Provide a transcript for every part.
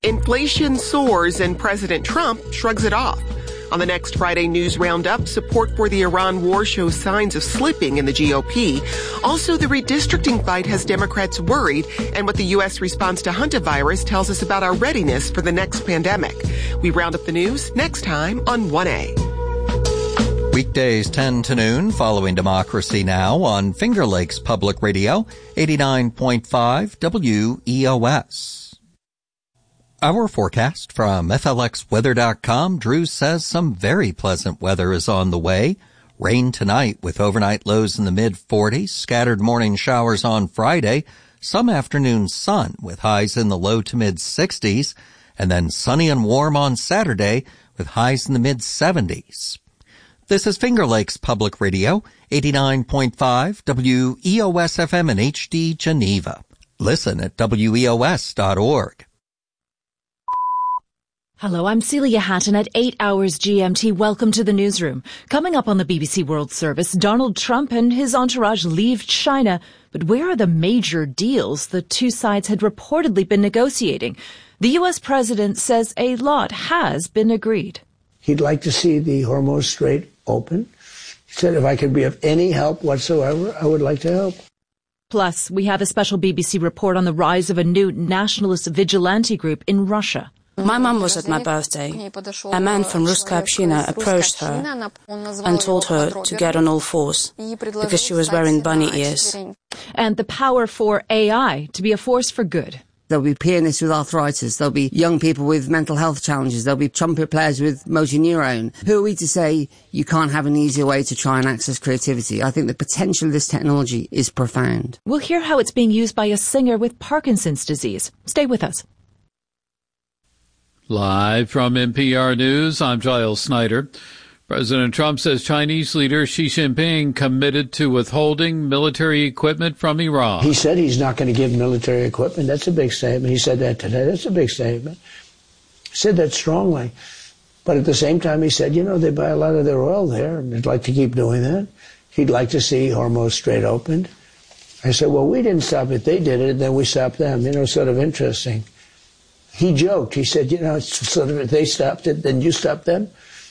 Inflation soars and President Trump shrugs it off. On the next Friday News Roundup, support for the Iran war shows signs of slipping in the GOP. Also, the redistricting fight has Democrats worried, and what the U.S. response to hantavirus tells us about our readiness for the next pandemic. We round up the news next time on 1A. Weekdays 10 to noon, following Democracy Now! On Finger Lakes Public Radio, 89.5 WEOS. Our forecast from FLXweather.com. Drew says some very pleasant weather is on the way. Rain tonight with overnight lows in the mid-40s, scattered morning showers on Friday, some afternoon sun with highs in the low to mid-60s, and then sunny and warm on Saturday with highs in the mid-70s. This is Finger Lakes Public Radio, 89.5 WEOS-FM in HD Geneva. Listen at WEOS.org. Hello, I'm Celia Hatton at 8 hours GMT. Welcome to the newsroom. Coming up on the BBC World Service, Donald Trump and his entourage leave China. But where are the major deals the two sides had reportedly been negotiating? The U.S. president says a lot has been agreed. He'd like to see the Hormuz Strait open. He said if I could be of any help whatsoever, I would like to help. Plus, we have a special BBC report on the rise of a new nationalist vigilante group in Russia. My mum was at my birthday. A man from Ruskaya Общina approached her and told her to get on all fours because she was wearing bunny ears. And the power for AI to be a force for good. There'll be pianists with arthritis. There'll be young people with mental health challenges. There'll be trumpet players with motor neurone. Who are we to say you can't have an easier way to try and access creativity? I think the potential of this technology is profound. We'll hear how it's being used by a singer with Parkinson's disease. Stay with us. Live from NPR News, I'm Giles Snyder. President Trump says Chinese leader Xi Jinping committed to withholding military equipment from Iran. He said he's not going to give military equipment. That's a big statement. He said that today. That's a big statement. He said that strongly. But at the same time, he said, they buy a lot of their oil there, and they'd like to keep doing that. He'd like to see Hormuz Strait opened. I said, well, we didn't stop it. They did it, and then we stopped them. Sort of interesting. He joked. He said, it's sort of if they stopped it, then you stopped them.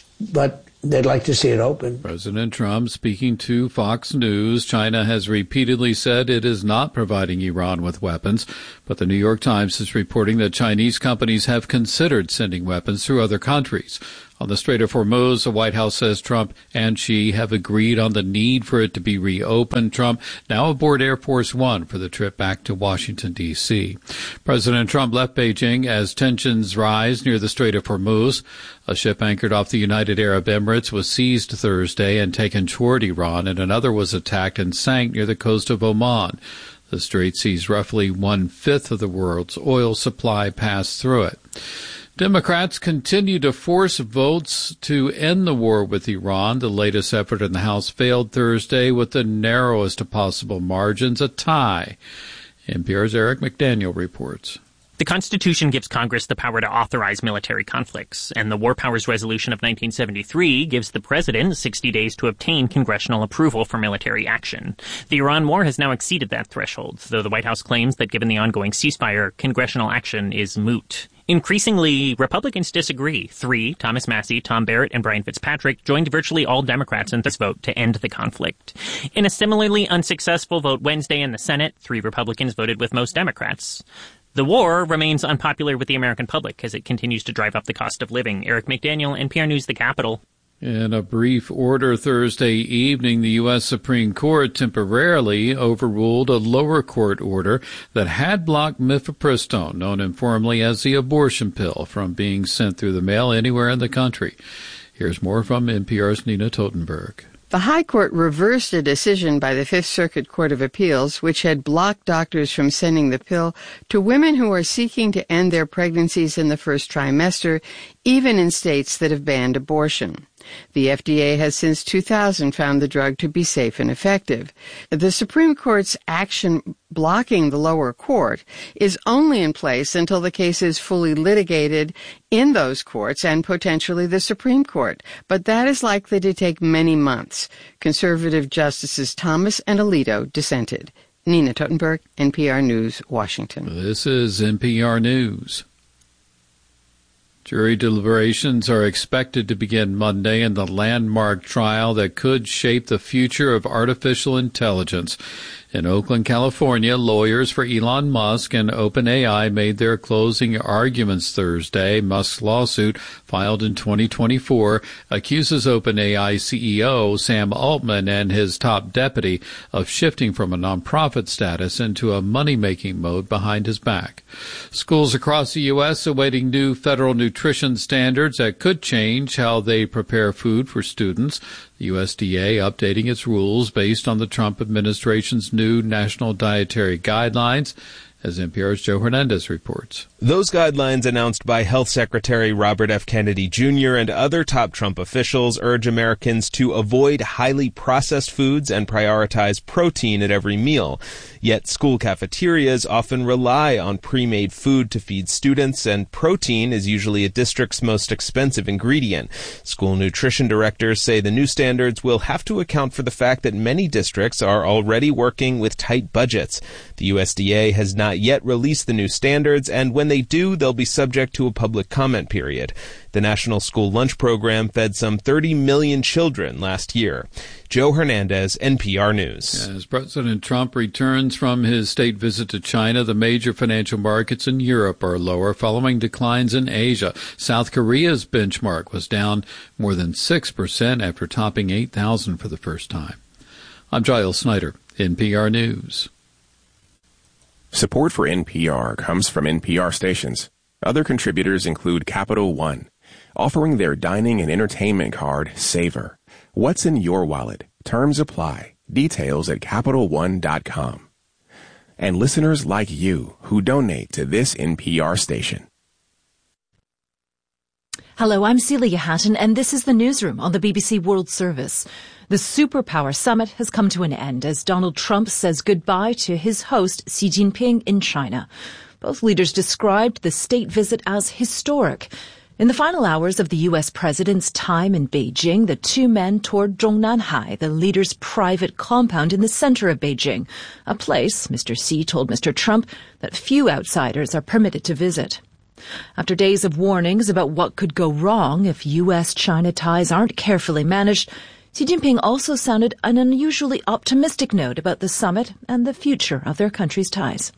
But they'd like to see it open. President Trump speaking to Fox News. China has repeatedly said it is not providing Iran with weapons, but the New York Times is reporting that Chinese companies have considered sending weapons through other countries. On the Strait of Hormuz, the White House says Trump and Xi have agreed on the need for it to be reopened. Trump now aboard Air Force One for the trip back to Washington, D.C. President Trump left Beijing as tensions rise near the Strait of Hormuz. A ship anchored off the United Arab Emirates was seized Thursday and taken toward Iran, and another was attacked and sank near the coast of Oman. The strait sees roughly 1/5 of the world's oil supply pass through it. Democrats continue to force votes to end the war with Iran. The latest effort in the House failed Thursday with the narrowest of possible margins, a tie. NPR's Eric McDaniel reports. The Constitution gives Congress the power to authorize military conflicts, and the War Powers Resolution of 1973 gives the president 60 days to obtain congressional approval for military action. The Iran war has now exceeded that threshold, though the White House claims that given the ongoing ceasefire, congressional action is moot. Increasingly, Republicans disagree. 3, Thomas Massie, Tom Barrett, and Brian Fitzpatrick, joined virtually all Democrats in this vote to end the conflict. In a similarly unsuccessful vote Wednesday in the Senate, 3 Republicans voted with most Democrats. The war remains unpopular with the American public as it continues to drive up the cost of living. Eric McDaniel, NPR News, the Capitol. In a brief order Thursday evening, the U.S. Supreme Court temporarily overruled a lower court order that had blocked mifepristone, known informally as the abortion pill, from being sent through the mail anywhere in the country. Here's more from NPR's Nina Totenberg. The High Court reversed a decision by the Fifth Circuit Court of Appeals, which had blocked doctors from sending the pill to women who are seeking to end their pregnancies in the first trimester, even in states that have banned abortion. The FDA has since 2000 found the drug to be safe and effective. The Supreme Court's action blocking the lower court is only in place until the case is fully litigated in those courts and potentially the Supreme Court. But that is likely to take many months. Conservative Justices Thomas and Alito dissented. Nina Totenberg, NPR News, Washington. This is NPR News. Jury deliberations are expected to begin Monday in the landmark trial that could shape the future of artificial intelligence. In Oakland, California, lawyers for Elon Musk and OpenAI made their closing arguments Thursday. Musk's lawsuit, filed in 2024, accuses OpenAI CEO Sam Altman and his top deputy of shifting from a nonprofit status into a money-making mode behind his back. Schools across the U.S. awaiting new federal nutrition standards that could change how they prepare food for students. The USDA updating its rules based on the Trump administration's new national dietary guidelines, as NPR's Joe Hernandez reports. Those guidelines, announced by Health Secretary Robert F. Kennedy Jr. and other top Trump officials, urge Americans to avoid highly processed foods and prioritize protein at every meal. Yet school cafeterias often rely on pre-made food to feed students, and protein is usually a district's most expensive ingredient. School nutrition directors say the new standards will have to account for the fact that many districts are already working with tight budgets. The USDA has not yet released the new standards, and when they do, they'll be subject to a public comment period. The National School Lunch Program fed some 30 million children last year. Joe Hernandez, NPR News. As President Trump returns from his state visit to China, the major financial markets in Europe are lower following declines in Asia. South Korea's benchmark was down more than 6% after topping 8,000 for the first time. I'm Giles Snyder, NPR News. Support for NPR comes from NPR stations. Other contributors include Capital One, offering their dining and entertainment card, Savor. What's in your wallet? Terms apply. Details at CapitalOne.com. And listeners like you who donate to this NPR station. Hello, I'm Celia Hatton, and this is the Newsroom on the BBC World Service. The Superpower Summit has come to an end as Donald Trump says goodbye to his host Xi Jinping in China. Both leaders described the state visit as historic. In the final hours of the U.S. president's time in Beijing, the two men toured Zhongnanhai, the leader's private compound in the center of Beijing, a place, Mr. Xi told Mr. Trump, that few outsiders are permitted to visit. After days of warnings about what could go wrong if U.S.-China ties aren't carefully managed, Xi Jinping also sounded an unusually optimistic note about the summit and the future of their country's ties.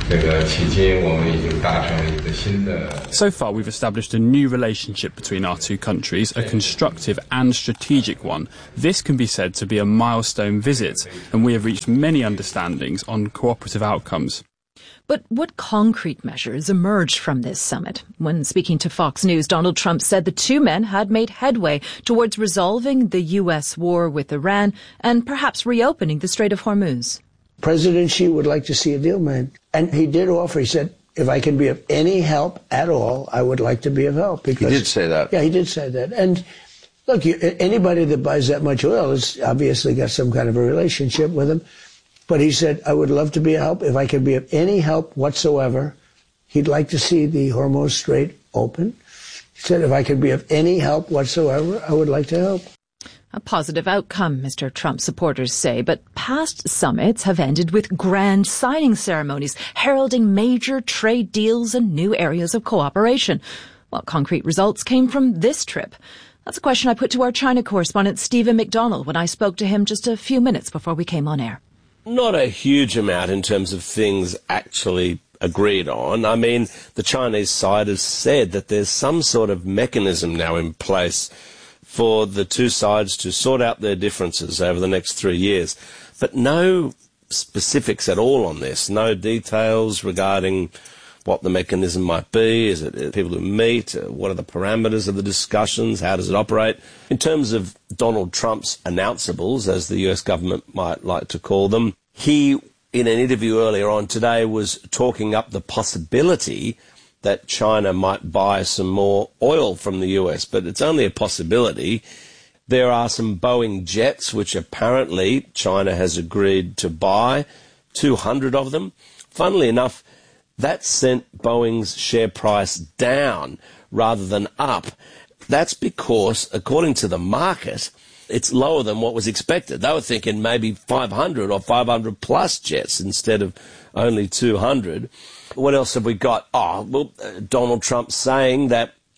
So far, we've established a new relationship between our two countries, a constructive and strategic one. This can be said to be a milestone visit, and we have reached many understandings on cooperative outcomes. But what concrete measures emerged from this summit? When speaking to Fox News, Donald Trump said the two men had made headway towards resolving the U.S. war with Iran and perhaps reopening the Strait of Hormuz. President Xi would like to see a deal made. And he did offer, he said, if I can be of any help at all, I would like to be of help. Because, he did say that. Yeah, he did say that. And look, anybody that buys that much oil has obviously got some kind of a relationship with him. But he said, I would love to be a help. If I can be of any help whatsoever, he'd like to see the Hormuz Strait open. He said, if I could be of any help whatsoever, I would like to help. A positive outcome, Mr. Trump supporters say, but past summits have ended with grand signing ceremonies, heralding major trade deals and new areas of cooperation. What concrete results came from this trip? That's a question I put to our China correspondent, Stephen McDonnell, when I spoke to him just a few minutes before we came on air. Not a huge amount in terms of things actually agreed on. I mean, the Chinese side has said that there's some sort of mechanism now in place for the two sides to sort out their differences over the next 3 years. But no specifics at all on this, no details regarding what the mechanism might be. Is it people who meet? What are the parameters of the discussions? How does it operate? In terms of Donald Trump's announceables, as the US government might like to call them, he, in an interview earlier on today, was talking up the possibility that China might buy some more oil from the US, but it's only a possibility. There are some Boeing jets, which apparently China has agreed to buy, 200 of them. Funnily enough, that sent Boeing's share price down rather than up. That's because, according to the market, it's lower than what was expected. They were thinking maybe 500 or 500 plus jets instead of only 200. What else have we got? Donald Trump saying that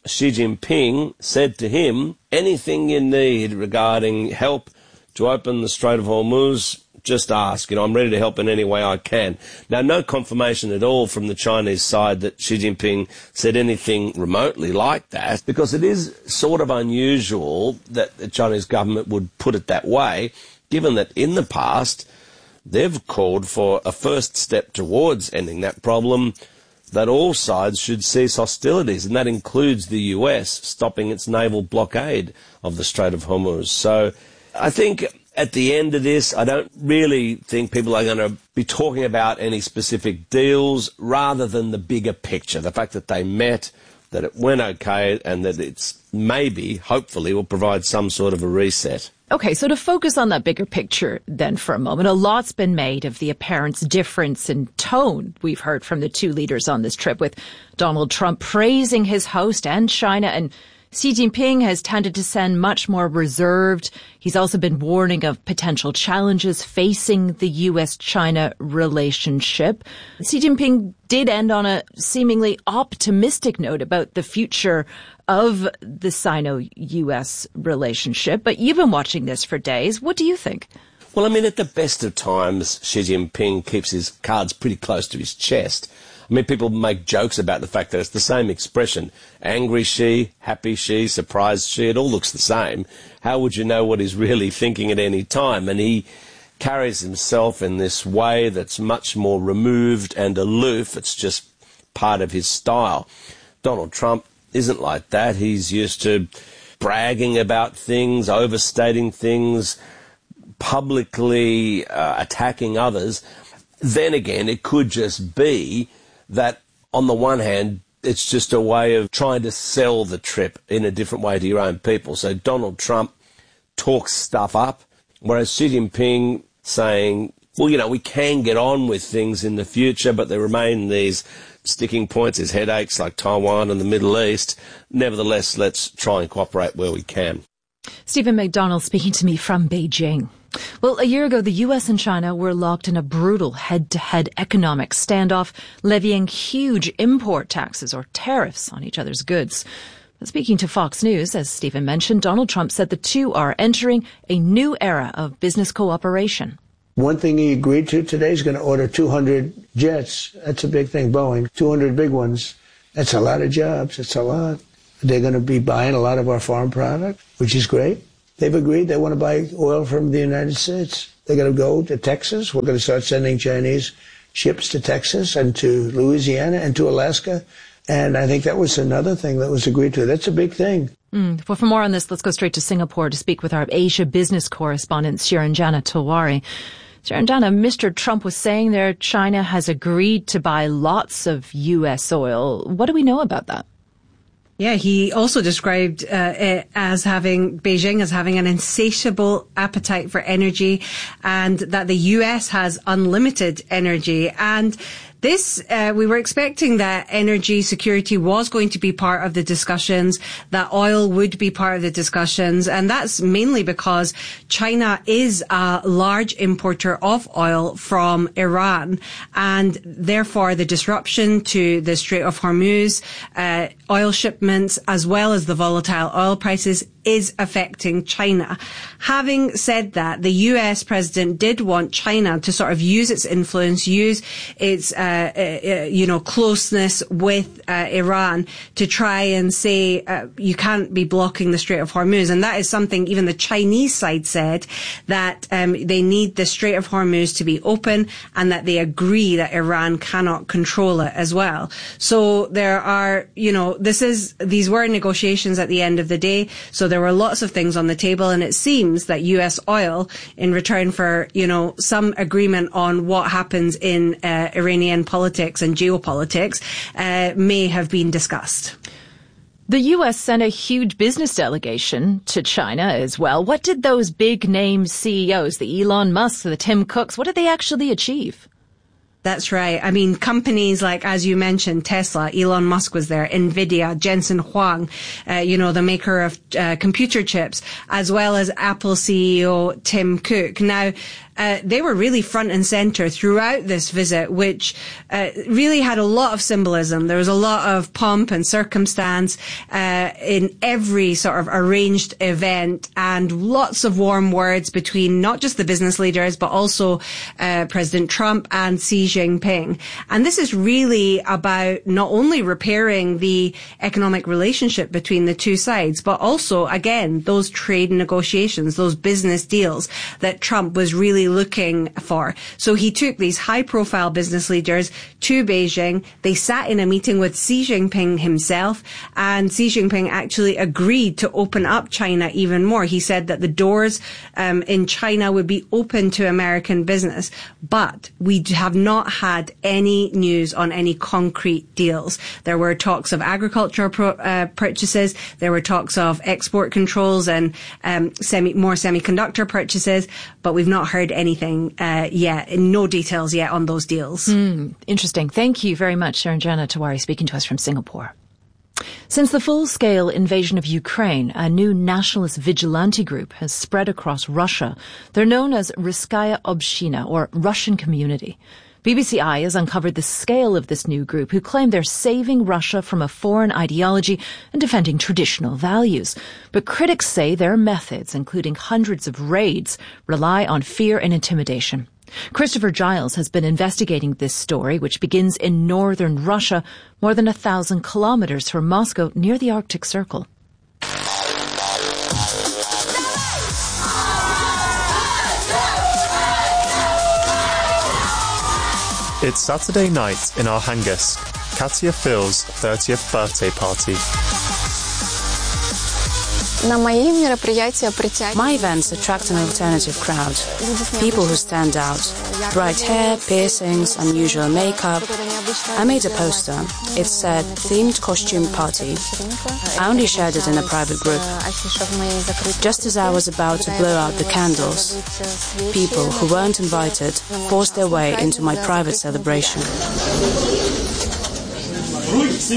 Xi Jinping said to him, anything you need regarding help to open the Strait of Hormuz, just ask. I'm ready to help in any way I can. Now, no confirmation at all from the Chinese side that Xi Jinping said anything remotely like that, because it is sort of unusual that the Chinese government would put it that way, given that in the past they've called for a first step towards ending that problem, that all sides should cease hostilities, and that includes the US stopping its naval blockade of the Strait of Hormuz. So I think at the end of this, I don't really think people are going to be talking about any specific deals rather than the bigger picture, the fact that they met, that it went okay, and that it's maybe, hopefully, will provide some sort of a reset. Okay, so to focus on that bigger picture then for a moment, a lot's been made of the apparent difference in tone we've heard from the two leaders on this trip, with Donald Trump praising his host and China, and Xi Jinping has tended to sound much more reserved. He's also been warning of potential challenges facing the US-China relationship. Xi Jinping did end on a seemingly optimistic note about the future of the Sino-US relationship. But you've been watching this for days. What do you think? Well, I mean, at the best of times, Xi Jinping keeps his cards pretty close to his chest. I mean, people make jokes about the fact that it's the same expression. Angry Xi, happy Xi, surprised Xi, it all looks the same. How would you know what he's really thinking at any time? And he carries himself in this way that's much more removed and aloof. It's just part of his style. Donald Trump isn't like that. He's used to bragging about things, overstating things, publicly attacking others. Then again, it could just be that, on the one hand, it's just a way of trying to sell the trip in a different way to your own people. So Donald Trump talks stuff up, whereas Xi Jinping saying, well, we can get on with things in the future, but there remain these sticking points, these headaches like Taiwan and the Middle East. Nevertheless, let's try and cooperate where we can. Stephen McDonald speaking to me from Beijing. Well, a year ago, the US and China were locked in a brutal head-to-head economic standoff, levying huge import taxes or tariffs on each other's goods. But speaking to Fox News, as Stephen mentioned, Donald Trump said the two are entering a new era of business cooperation. One thing he agreed to today is going to order 200 jets. That's a big thing, Boeing. 200 big ones. That's a lot of jobs. It's a lot. They're going to be buying a lot of our farm product, which is great. They've agreed they want to buy oil from the United States. They're going to go to Texas. We're going to start sending Chinese ships to Texas and to Louisiana and to Alaska. And I think that was another thing that was agreed to. That's a big thing. Well, for more on this, let's go straight to Singapore to speak with our Asia business correspondent, Shiranjana Tewari. Shiranjana, Mr. Trump was saying there China has agreed to buy lots of U.S. oil. What do we know about that? Yeah, he also described it as Beijing as having an insatiable appetite for energy, and that the US has unlimited energy. And this, we were expecting that energy security was going to be part of the discussions, that oil would be part of the discussions, and that's mainly because China is a large importer of oil from Iran, and therefore the disruption to the Strait of Hormuz, oil shipments, as well as the volatile oil prices, is affecting China. Having said that, the US president did want China to sort of use its influence, use its, closeness with Iran to try and say, you can't be blocking the Strait of Hormuz. And that is something even the Chinese side said, that they need the Strait of Hormuz to be open, and that they agree that Iran cannot control it as well. So there are, these were negotiations at the end of the day. So there were lots of things on the table, and it seems that US oil, in return for, some agreement on what happens in Iranian politics and geopolitics, may have been discussed. The US sent a huge business delegation to China as well. What did those big name CEOs, the Elon Musks, the Tim Cooks, what did they actually achieve? That's right. I mean, companies like, as you mentioned, Tesla, Elon Musk was there, Nvidia, Jensen Huang, the maker of computer chips, as well as Apple CEO Tim Cook. Now, they were really front and center throughout this visit, which really had a lot of symbolism. There was a lot of pomp and circumstance in every sort of arranged event, and lots of warm words between not just the business leaders, but also President Trump and Xi Jinping. And this is really about not only repairing the economic relationship between the two sides, but also, again, those trade negotiations, those business deals that Trump was really looking for. So he took these high-profile business leaders to Beijing. They sat in a meeting with Xi Jinping himself, and Xi Jinping actually agreed to open up China even more. He said that the doors in China would be open to American business, but we have not had any news on any concrete deals. There were talks of agricultural purchases, there were talks of export controls and more semiconductor purchases, but we've not heard anything yet, no details yet on those deals. Interesting. Thank you very much, Saranjana Tewari, speaking to us from Singapore. Since the full-scale invasion of Ukraine, a new nationalist vigilante group has spread across Russia. They're known as Russkaya Obshchina, or Russian Community. BBC Eye has uncovered the scale of this new group, who claim they're saving Russia from a foreign ideology and defending traditional values. But critics say their methods, including hundreds of raids, rely on fear and intimidation. Christopher Giles has been investigating this story, which begins in northern Russia, more than 1,000 kilometers from Moscow, near the Arctic Circle. It's Saturday night in Arhangelsk, Katya Phil's 30th birthday party. My events attract an alternative crowd. People who stand out. Bright hair, piercings, unusual makeup. I made a poster. It said, themed costume party. I only shared it in a private group. Just as I was about to blow out the candles, people who weren't invited forced their way into my private celebration. I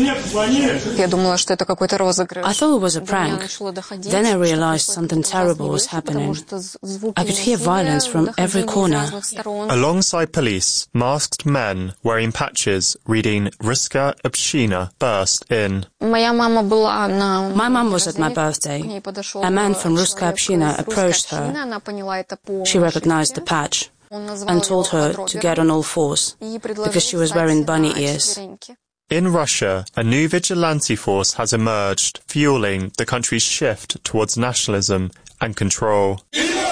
thought it was a prank. Then I realized something terrible was happening. I could hear violence from every corner. Alongside police, masked men wearing patches reading Russkaya Obshchina burst in. My mum was at my birthday. A man from Russkaya Obshchina approached her. She recognized the patch and told her to get on all fours because she was wearing bunny ears. In Russia, a new vigilante force has emerged, fueling the country's shift towards nationalism and control.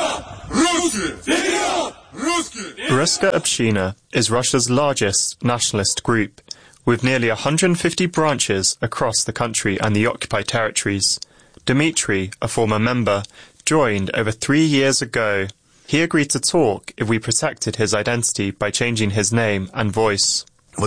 Russkaya Obshchina is Russia's largest nationalist group, with nearly 150 branches across the country and the occupied territories. Dmitry, a former member, joined over 3 years ago. He agreed to talk if we protected his identity by changing his name and voice.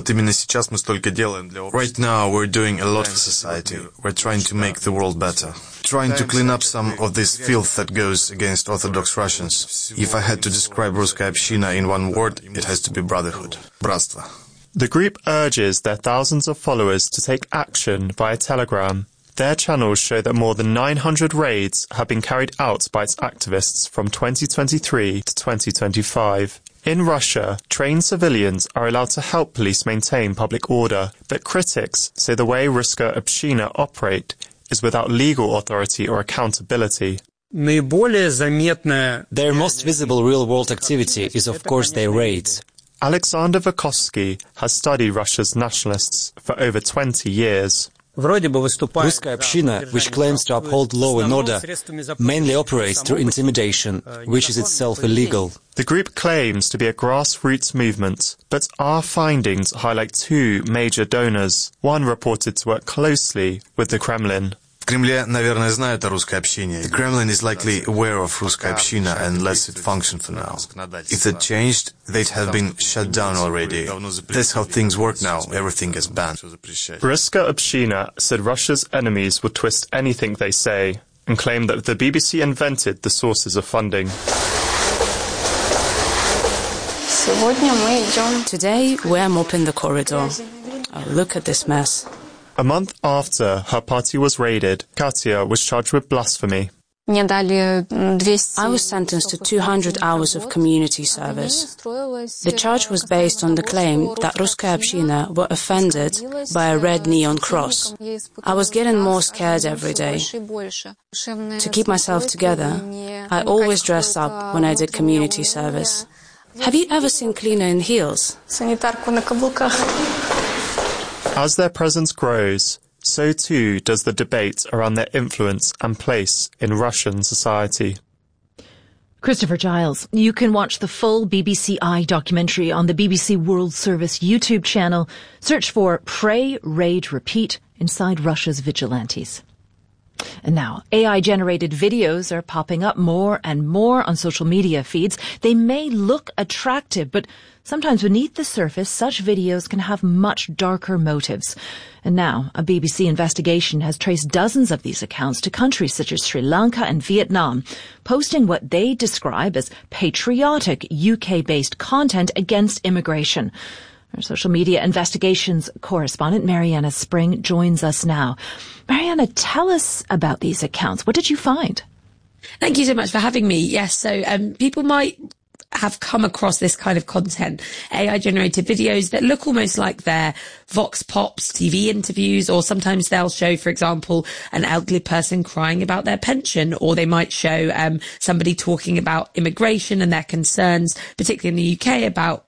Right now we're doing a lot for society. We're trying to make the world better. Trying to clean up some of this filth that goes against Orthodox Russians. If I had to describe Russkaya Obshchina in one word, it has to be brotherhood. Bratstvo. The group urges their thousands of followers to take action via Telegram. Their channels show that more than 900 raids have been carried out by its activists from 2023 to 2025. In Russia, trained civilians are allowed to help police maintain public order, but critics say the way Russkaya Obshchina operate is without legal authority or accountability. Their most visible real-world activity is, of course, their raids. Alexander Vukovsky has studied Russia's nationalists for over 20 years. Russkaya Obshchina, which claims to uphold law and order, mainly operates through intimidation, which is itself illegal. The group claims to be a grassroots movement, but our findings highlight two major donors. One reported to work closely with the Kremlin. The Kremlin is likely aware of Russkaya Obshchina and lets it function for now. If that changed, they'd have been shut down already. That's how things work now. Everything is banned. Russkaya Obshchina said Russia's enemies would twist anything they say and claimed that the BBC invented the sources of funding. Today we're mopping the corridor. Oh, look at this mess. A month after her party was raided, Katya was charged with blasphemy. I was sentenced to 200 hours of community service. The charge was based on the claim that Ruskaya Общina were offended by a red neon cross. I was getting more scared every day. To keep myself together, I always dressed up when I did community service. Have you ever seen cleaner in heels? As their presence grows, so too does the debate around their influence and place in Russian society. Christopher Giles, you can watch the full BBC Eye documentary on the BBC World Service YouTube channel. Search for Pray, Raid, Repeat inside Russia's vigilantes. And now, AI-generated videos are popping up more and more on social media feeds. They may look attractive, but sometimes beneath the surface, such videos can have much darker motives. And now, a BBC investigation has traced dozens of these accounts to countries such as Sri Lanka and Vietnam, posting what they describe as patriotic UK-based content against immigration. Our social media investigations correspondent, Mariana Spring, joins us now. Mariana, tell us about these accounts. What did you find? Thank you so much for having me. Yes, so people might have come across this kind of content, AI-generated videos that look almost like they're Vox Pops TV interviews, or sometimes they'll show, for example, an elderly person crying about their pension, or they might show somebody talking about immigration and their concerns, particularly in the UK,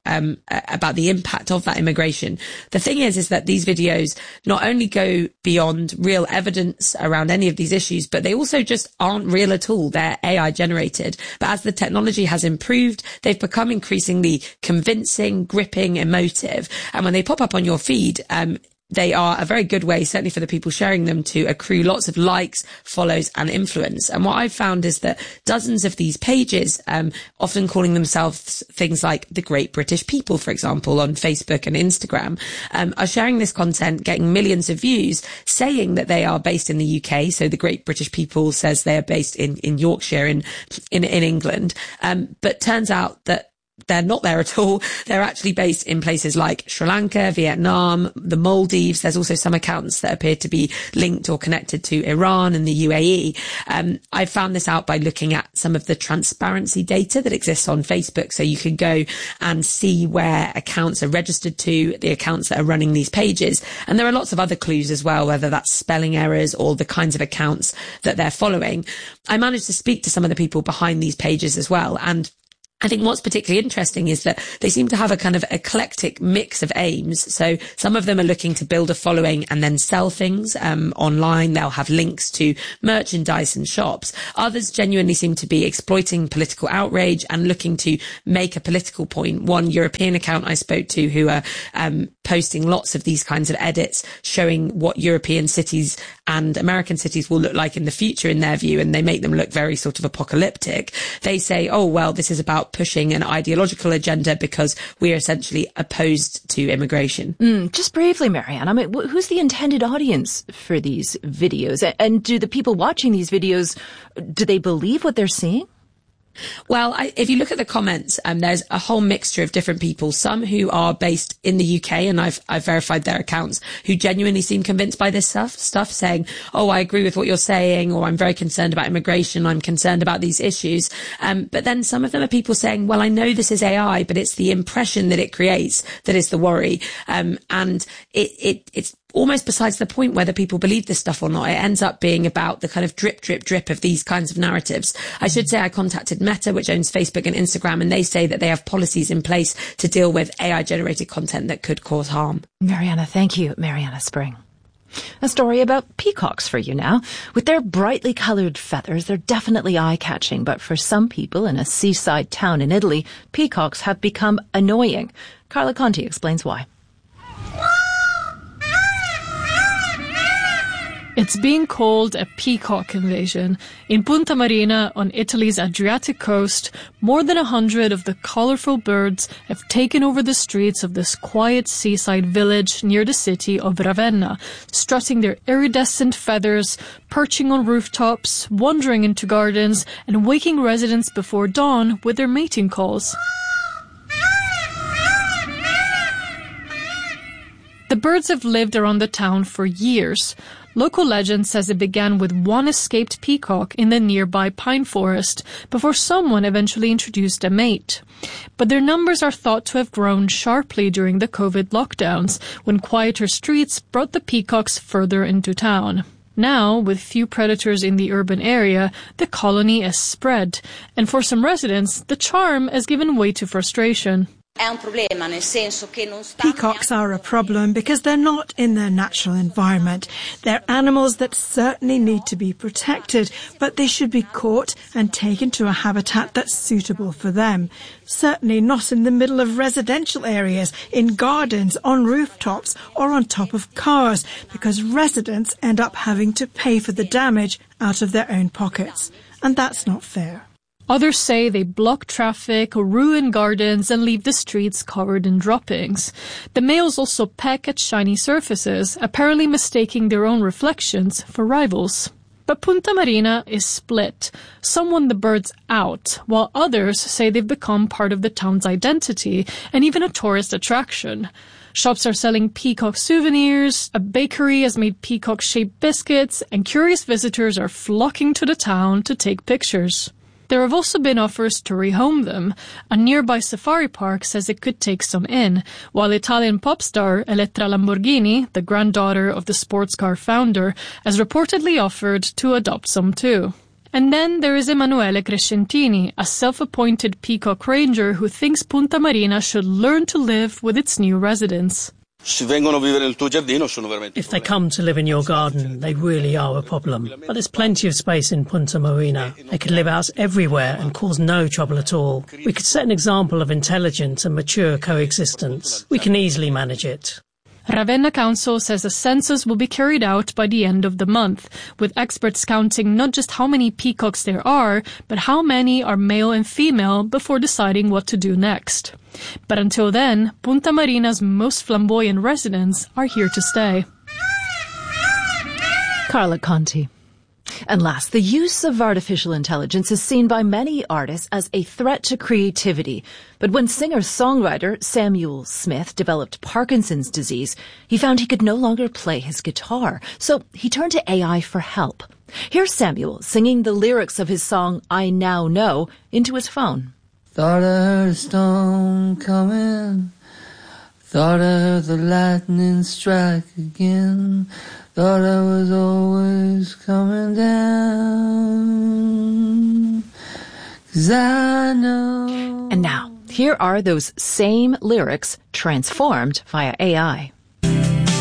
about the impact of that immigration. The thing is that these videos not only go beyond real evidence around any of these issues, but they also just aren't real at all. They're AI-generated. But as the technology has improved, they've become increasingly convincing, gripping, emotive. And when they pop up on your feed, they are a very good way, certainly for the people sharing them, to accrue lots of likes, follows and influence. And what I've found is that dozens of these pages, often calling themselves things like the Great British People, for example, on Facebook and Instagram, are sharing this content, getting millions of views, saying that they are based in the UK. So the Great British People says they are based in Yorkshire, in England. But turns out that they're not there at all. They're actually based in places like Sri Lanka, Vietnam, the Maldives. There's also some accounts that appear to be linked or connected to Iran and the UAE. I found this out by looking at some of the transparency data that exists on Facebook. So you can go and see where accounts are registered to, the accounts that are running these pages. And there are lots of other clues as well, whether that's spelling errors or the kinds of accounts that they're following. I managed to speak to some of the people behind these pages as well. And I think what's particularly interesting is that they seem to have a kind of eclectic mix of aims. So some of them are looking to build a following and then sell things online. They'll have links to merchandise and shops. Others genuinely seem to be exploiting political outrage and looking to make a political point. One European account I spoke to who are posting lots of these kinds of edits showing what European cities and American cities will look like in the future in their view, and they make them look very sort of apocalyptic. They say, oh, well, this is about pushing an ideological agenda because we are essentially opposed to immigration. Just briefly, Marianne, I mean, who's the intended audience for these videos? And do the people watching these videos, do they believe what they're seeing? Well, if you look at the comments, there's a whole mixture of different people, some who are based in the UK, and I've verified their accounts, who genuinely seem convinced by this stuff, saying, oh, I agree with what you're saying, or I'm very concerned about immigration, I'm concerned about these issues. But then some of them are people saying, well, I know this is AI, but it's the impression that it creates that is the worry. And it's almost besides the point whether people believe this stuff or not. It ends up being about the kind of drip, drip, drip of these kinds of narratives. I should say I contacted Meta, which owns Facebook and Instagram, and they say that they have policies in place to deal with AI-generated content that could cause harm. Mariana, thank you. Mariana Spring. A story about peacocks for you now. With their brightly coloured feathers, they're definitely eye-catching, but for some people in a seaside town in Italy, peacocks have become annoying. Carla Conti explains why. It's being called a peacock invasion. In Punta Marina, on Italy's Adriatic coast, more than 100 of the colourful birds have taken over the streets of this quiet seaside village near the city of Ravenna, strutting their iridescent feathers, perching on rooftops, wandering into gardens, and waking residents before dawn with their mating calls. The birds have lived around the town for years. Local legend says it began with one escaped peacock in the nearby pine forest before someone eventually introduced a mate. But their numbers are thought to have grown sharply during the COVID lockdowns, when quieter streets brought the peacocks further into town. Now, with few predators in the urban area, the colony has spread, and for some residents, the charm has given way to frustration. Peacocks are a problem because they're not in their natural environment. They're animals that certainly need to be protected, but they should be caught and taken to a habitat that's suitable for them. Certainly not in the middle of residential areas, in gardens, on rooftops, or on top of cars, because residents end up having to pay for the damage out of their own pockets. And that's not fair. Others say they block traffic, ruin gardens, and leave the streets covered in droppings. The males also peck at shiny surfaces, apparently mistaking their own reflections for rivals. But Punta Marina is split. Some want the birds out, while others say they've become part of the town's identity and even a tourist attraction. Shops are selling peacock souvenirs, a bakery has made peacock-shaped biscuits, and curious visitors are flocking to the town to take pictures. There have also been offers to rehome them. A nearby safari park says it could take some in, while Italian pop star Elettra Lamborghini, the granddaughter of the sports car founder, has reportedly offered to adopt some too. And then there is Emanuele Crescentini, a self-appointed peacock ranger who thinks Punta Marina should learn to live with its new residents. If they come to live in your garden, they really are a problem. But there's plenty of space in Punta Marina. They could live out everywhere and cause no trouble at all. We could set an example of intelligent and mature coexistence. We can easily manage it. Ravenna Council says a census will be carried out by the end of the month, with experts counting not just how many peacocks there are, but how many are male and female before deciding what to do next. But until then, Punta Marina's most flamboyant residents are here to stay. Carla Conti. And last, the use of artificial intelligence is seen by many artists as a threat to creativity. But when singer-songwriter Samuel Smith developed Parkinson's disease, he found he could no longer play his guitar. So he turned to AI for help. Here's Samuel singing the lyrics of his song I Now Know into his phone. Thought I heard a storm coming. Thought I heard the lightning strike again. Thought I was always coming down. 'Cause I know. And now, here are those same lyrics transformed via AI.